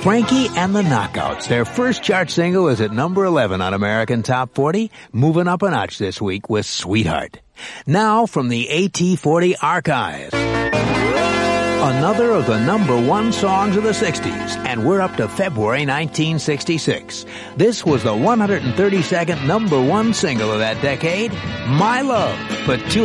Frankie and the Knockouts. Their first chart single is at number 11 on American Top 40, moving up a notch this week with Sweetheart. Now from the AT40 archives, another of the number one songs of the 60s, and we're up to February 1966. This was the 132nd number one single of that decade, My Love. Put two